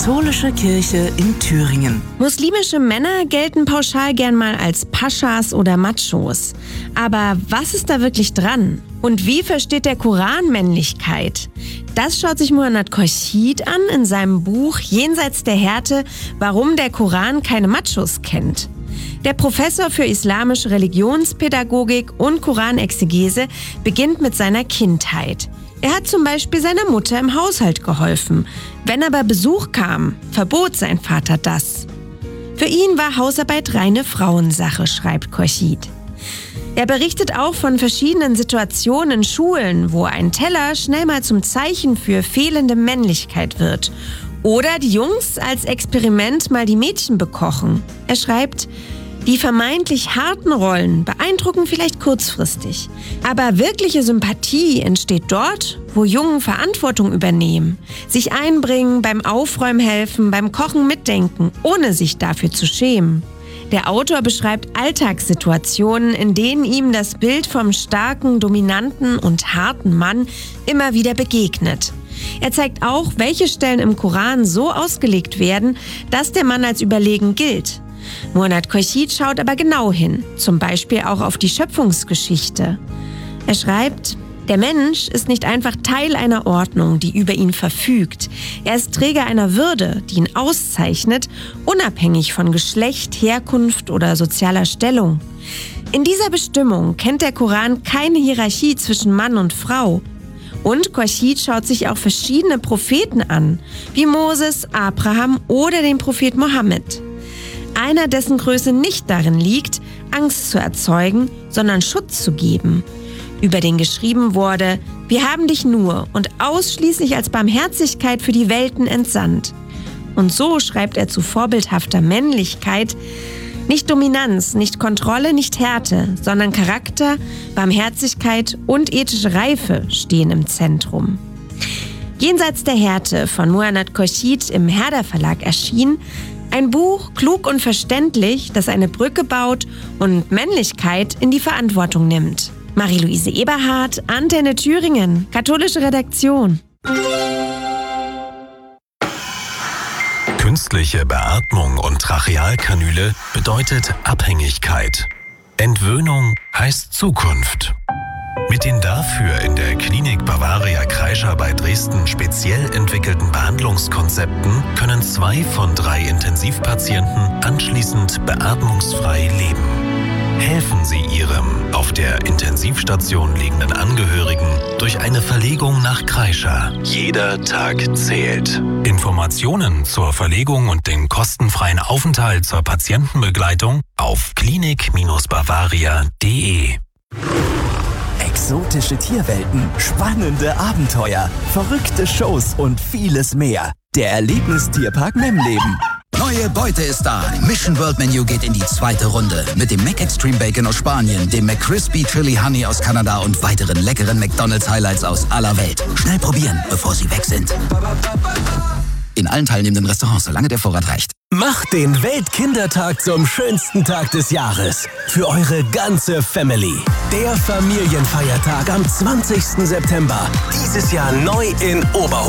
Katholische Kirche in Thüringen. Muslimische Männer gelten pauschal gern mal als Paschas oder Machos. Aber was ist da wirklich dran? Und wie versteht der Koran Männlichkeit? Das schaut sich Muhannad Khorshid an in seinem Buch Jenseits der Härte, warum der Koran keine Machos kennt. Der Professor für islamische Religionspädagogik und Koranexegese beginnt mit seiner Kindheit. Er hat zum Beispiel seiner Mutter im Haushalt geholfen. Wenn aber Besuch kam, verbot sein Vater das. Für ihn war Hausarbeit reine Frauensache, schreibt Khorshid. Er berichtet auch von verschiedenen Situationen in Schulen, wo ein Teller schnell mal zum Zeichen für fehlende Männlichkeit wird. Oder die Jungs als Experiment mal die Mädchen bekochen. Er schreibt: Die vermeintlich harten Rollen beeindrucken vielleicht kurzfristig. Aber wirkliche Sympathie entsteht dort, wo Jungen Verantwortung übernehmen, sich einbringen, beim Aufräumen helfen, beim Kochen mitdenken, ohne sich dafür zu schämen. Der Autor beschreibt Alltagssituationen, in denen ihm das Bild vom starken, dominanten und harten Mann immer wieder begegnet. Er zeigt auch, welche Stellen im Koran so ausgelegt werden, dass der Mann als überlegen gilt. Muhannad Khorshid schaut aber genau hin, zum Beispiel auch auf die Schöpfungsgeschichte. Er schreibt: Der Mensch ist nicht einfach Teil einer Ordnung, die über ihn verfügt. Er ist Träger einer Würde, die ihn auszeichnet, unabhängig von Geschlecht, Herkunft oder sozialer Stellung. In dieser Bestimmung kennt der Koran keine Hierarchie zwischen Mann und Frau. Und Khorshid schaut sich auch verschiedene Propheten an, wie Moses, Abraham oder den Prophet Mohammed. Einer, dessen Größe nicht darin liegt, Angst zu erzeugen, sondern Schutz zu geben. Über den geschrieben wurde: Wir haben dich nur und ausschließlich als Barmherzigkeit für die Welten entsandt. Und so schreibt er zu vorbildhafter Männlichkeit: Nicht Dominanz, nicht Kontrolle, nicht Härte, sondern Charakter, Barmherzigkeit und ethische Reife stehen im Zentrum. Jenseits der Härte von Muhannad Khorshid im Herder Verlag erschien ein Buch, klug und verständlich, das eine Brücke baut und Männlichkeit in die Verantwortung nimmt. Marie-Louise Eberhardt, Antenne Thüringen, katholische Redaktion. Künstliche Beatmung und Trachealkanüle bedeutet Abhängigkeit. Entwöhnung heißt Zukunft. Mit den dafür in der Klinik Bavaria Kreischer bei Dresden speziell entwickelten Behandlungskonzepten können 2 von 3 Intensivpatienten anschließend beatmungsfrei leben. Helfen Sie Ihrem auf der Intensivstation liegenden Angehörigen durch eine Verlegung nach Kreischer. Jeder Tag zählt. Informationen zur Verlegung und den kostenfreien Aufenthalt zur Patientenbegleitung auf klinik-bavaria.de. Exotische Tierwelten, spannende Abenteuer, verrückte Shows und vieles mehr. Der Erlebnistierpark Memleben. Neue Beute ist da. Mission World Menu geht in die 2. Runde. Mit dem Mac Extreme Bacon aus Spanien, dem McCrispy Chili Honey aus Kanada und weiteren leckeren McDonald's Highlights aus aller Welt. Schnell probieren, bevor sie weg sind. In allen teilnehmenden Restaurants, solange der Vorrat reicht. Macht den Weltkindertag zum schönsten Tag des Jahres. Für eure ganze Family. Der Familienfeiertag am 20. September. Dieses Jahr neu in Oberhof.